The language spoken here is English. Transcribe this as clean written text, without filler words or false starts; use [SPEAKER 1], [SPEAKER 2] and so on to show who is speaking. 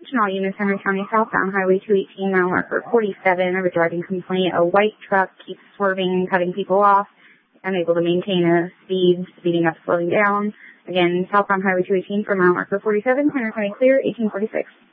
[SPEAKER 1] Attention all units, Henry County southbound Highway 218, mile marker 47, of a driving complaint. A white truck keeps swerving and cutting people off, unable to maintain a speed, speeding up, slowing down. Again, southbound Highway 218 for mile marker 47, Henry County clear, 1846.